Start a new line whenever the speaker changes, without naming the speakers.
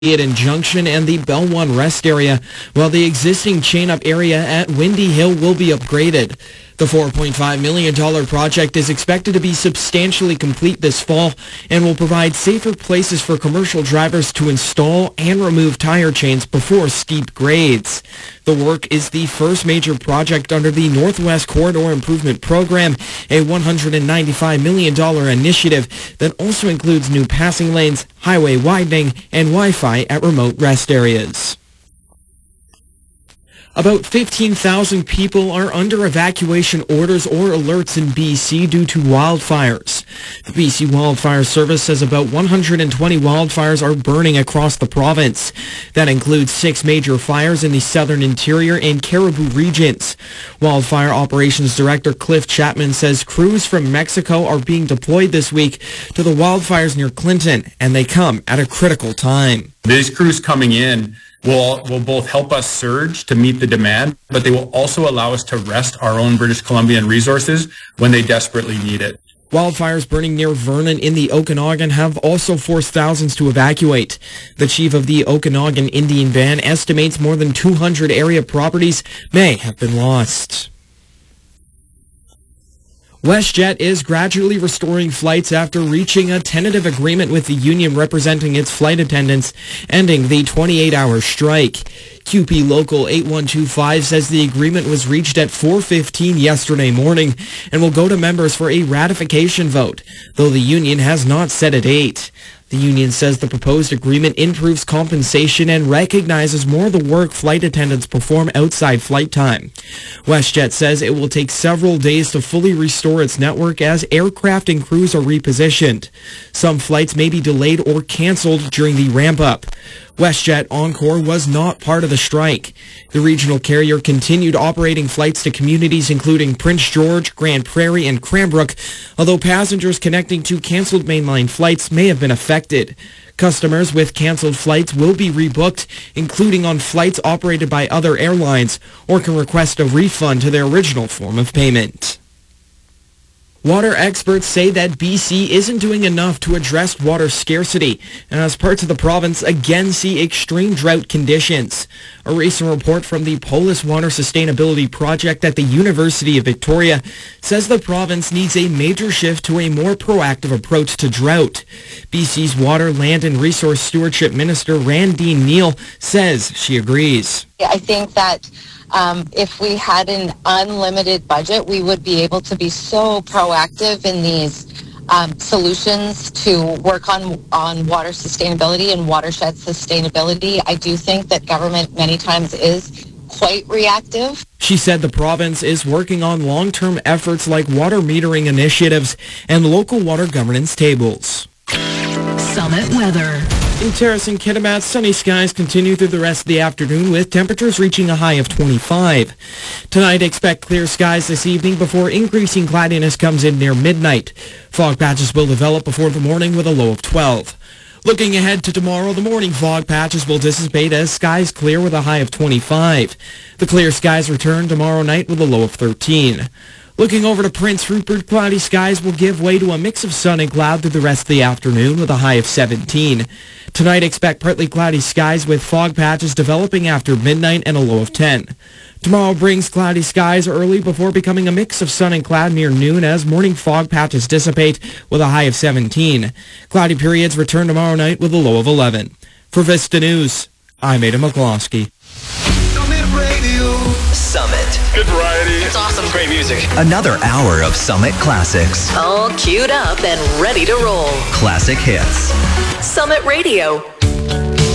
Eden Junction and the Bell One Rest area, while the existing chain-up area at Windy Hill will be upgraded. The $4.5 million project is expected to be substantially complete this fall and will provide safer places for commercial drivers to install and remove tire chains before steep grades. The work is the first major project under the Northwest Corridor Improvement Program, a $195 million initiative that also includes new passing lanes, highway widening, and Wi-Fi at remote rest areas. About 15,000 people are under evacuation orders or alerts in BC due to wildfires. The BC Wildfire Service says about 120 wildfires are burning across the province. That includes 6 major fires in the southern interior and Cariboo regions. Wildfire Operations Director Cliff Chapman says crews from Mexico are being deployed this week to the wildfires near Clinton, and they come at a critical time.
These crews coming in will both help us surge to meet the demand, but they will also allow us to rest our own British Columbian resources when they desperately need it.
Wildfires burning near Vernon in the Okanagan have also forced thousands to evacuate. The chief of the Okanagan Indian Band estimates more than 200 area properties may have been lost. WestJet is gradually restoring flights after reaching a tentative agreement with the union representing its flight attendants, ending the 28-hour strike. QP Local 8125 says the agreement was reached at 4:15 yesterday morning and will go to members for a ratification vote, though the union has not set a date. The union says the proposed agreement improves compensation and recognizes more of the work flight attendants perform outside flight time. WestJet says it will take several days to fully restore its network as aircraft and crews are repositioned. Some flights may be delayed or canceled during the ramp-up. WestJet Encore was not part of the strike. The regional carrier continued operating flights to communities including Prince George, Grand Prairie, and Cranbrook, although passengers connecting to canceled mainline flights may have been affected. Customers with canceled flights will be rebooked, including on flights operated by other airlines, or can request a refund to their original form of payment. Water experts say that BC isn't doing enough to address water scarcity, and as parts of the province again see extreme drought conditions. A recent report from the Polis Water Sustainability Project at the University of Victoria says the province needs a major shift to a more proactive approach to drought. BC's Water, Land and Resource Stewardship Minister Randeen Neal says she agrees.
I think that if we had an unlimited budget, we would be able to be so proactive in these solutions to work on water sustainability and watershed sustainability. I do think that government many times is quite reactive.
She said the province is working on long-term efforts like water metering initiatives and local water governance tables.
Summit weather.
In Terrace and Kitimat, sunny skies continue through the rest of the afternoon with temperatures reaching a high of 25. Tonight, expect clear skies this evening before increasing cloudiness comes in near midnight. Fog patches will develop before the morning with a low of 12. Looking ahead to tomorrow, the morning fog patches will dissipate as skies clear with a high of 25. The clear skies return tomorrow night with a low of 13. Looking over to Prince Rupert, cloudy skies will give way to a mix of sun and cloud through the rest of the afternoon with a high of 17. Tonight, expect partly cloudy skies with fog patches developing after midnight and a low of 10. Tomorrow brings cloudy skies early before becoming a mix of sun and cloud near noon as morning fog patches dissipate with a high of 17. Cloudy periods return tomorrow night with a low of 11. For Vista News, I'm Ada McCloskey.
Summit.
Good variety.
It's awesome.
Great music.
Another hour of Summit classics.
All queued up and ready to roll.
Classic hits.
Summit Radio.